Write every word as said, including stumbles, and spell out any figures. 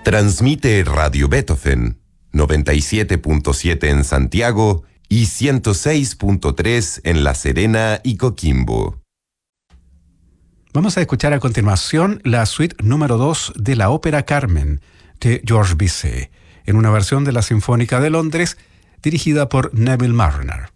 Transmite Radio Beethoven, noventa y siete punto siete en Santiago y ciento seis punto tres en La Serena y Coquimbo. Vamos a escuchar a continuación la suite número dos de la ópera Carmen de Georges Bizet, en una versión de la Sinfónica de Londres dirigida por Neville Marriner.